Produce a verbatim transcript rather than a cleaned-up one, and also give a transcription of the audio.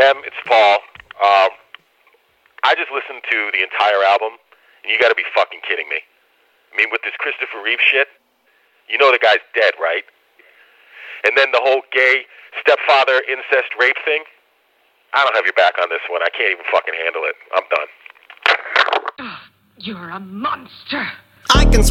Em, it's Paul. Um, I just listened to the entire album, and you got to be fucking kidding me. I mean, with this Christopher Reeve shit, you know the guy's dead, right? And then the whole gay stepfather incest rape thing. I don't have your back on this one. I can't even fucking handle it. I'm done. You're a monster. I can